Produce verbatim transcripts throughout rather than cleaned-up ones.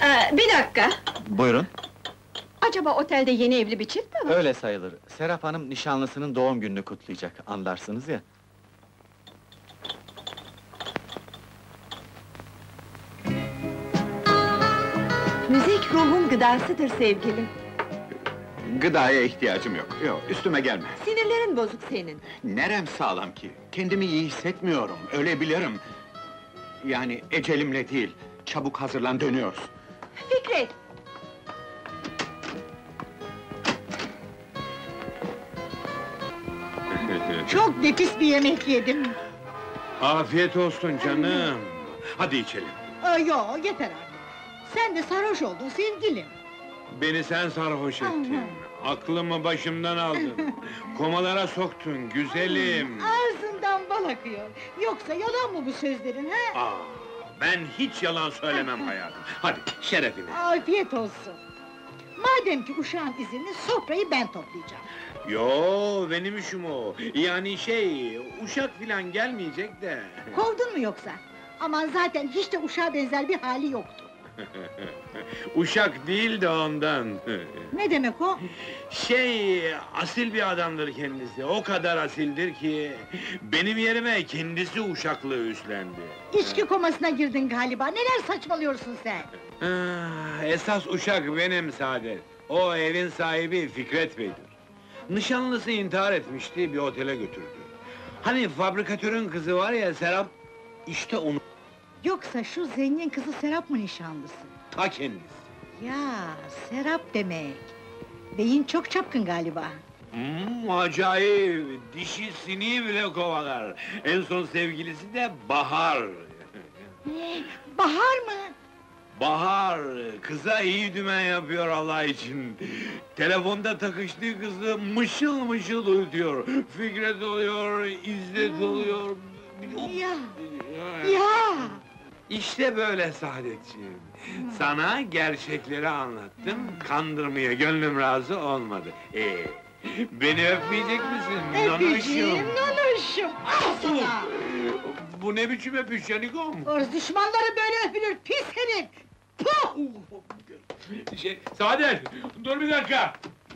Ee, bir dakika! Buyurun. Acaba otelde yeni evli bir çift mi var? Öyle sayılır. Serap Hanım nişanlısının doğum gününü kutlayacak, anlarsınız ya. Müzik ruhun gıdasıdır sevgilim. Gıdaya ihtiyacım yok. Yok, üstüme gelme. Sinirlerin bozuk senin. Nerem sağlam ki? Kendimi iyi hissetmiyorum, öyle bilirim. Yani ecelimle değil, çabuk hazırlan dönüyoruz. Fikret! Çok nefis bir yemek yedim. Afiyet olsun canım. Hadi içelim. Aa, yo, yeter artık. Sen de sarhoş oldun sevgilim. Beni sen sarhoş ettin. Aklımı başımdan aldın. Komalara soktun güzelim. Ağzından bal akıyor. Yoksa yalan mı bu sözlerin ha? Aa, ben hiç yalan söylemem hayatım. Hadi şerefine. Afiyet olsun. Madem ki uşağın izinli, sofrayı ben toplayacağım. Yo, benim işim o. Yani şey, uşak filan gelmeyecek de. Kovdun mu yoksa? Aman zaten hiç de uşağa benzer bir hali yoktu. Uşak değil de ondan. Ne demek o? Şey, asil bir adamdır kendisi. O kadar asildir ki... ...benim yerime kendisi uşaklığı üstlendi. İçki komasına girdin galiba, neler saçmalıyorsun sen? Ah, esas uşak benim Saadet. O evin sahibi Fikret Bey'dir. Nişanlısı intihar etmişti, bir otele götürdü. Hani fabrikatörün kızı var ya Serap... ...işte onu, Yoksa şu zengin kızı Serap mı nişanlısı? ta kendisi. Ya, Serap demek! Beyin çok çapkın galiba. Hmm, acayip! Dişi sineği bile kovalar. En son sevgilisi de Bahar. Bahar mı? Bahar, kıza iyi dümen yapıyor Allah için. Telefonda takıştığı kızı mışıl mışıl uyutuyor. Fikret oluyor, İzzet oluyor... Ya, ya! İşte böyle Saadetciğim. Sana gerçekleri anlattım, kandırmaya gönlüm razı olmadı. Ee, beni öpmeyecek misin? Öpeceğim, Nanoşum? nanoşum! Al sana! Bu ne biçim öpüş Yanikom? Orz düşmanları böyle öpülür, pis herif! Puh! Şey, Saadet, dur bir dakika!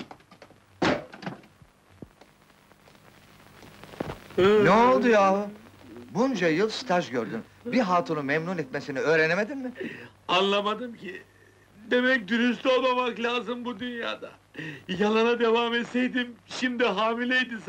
Ne oldu yahu? Bunca yıl staj gördün. Bir hatunu memnun etmesini öğrenemedin mi? Anlamadım ki. Demek dürüst olmamak lazım bu dünyada. Yalana devam etseydim, şimdi hamileydi